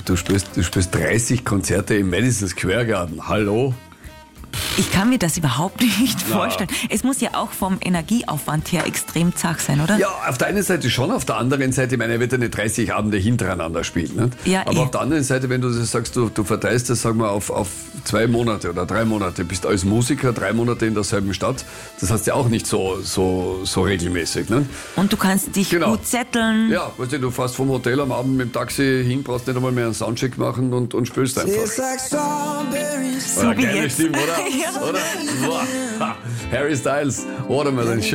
du spielst 30 Konzerte im Madison Square Garden. Hallo? Ich kann mir das überhaupt nicht vorstellen. Es muss ja auch vom Energieaufwand her extrem zach sein, oder? Ja, auf der einen Seite schon, auf der anderen Seite, ich meine, er wird ja nicht 30 Abende hintereinander spielen. Nicht? Ja, aber auf der anderen Seite, wenn du das sagst, du verteilst das, sagen wir, auf 2 Monate oder 3 Monate, bist als Musiker 3 Monate in derselben Stadt, das heißt ja auch nicht so regelmäßig. Nicht? Und du kannst dich gut zetteln. Ja, weißt du fährst vom Hotel am Abend mit dem Taxi hin, brauchst nicht einmal mehr einen Soundcheck machen und spielst einfach. So wie geile jetzt. Stimme, oder? Ja. Oder? Boah. Harry Styles, Watermelon.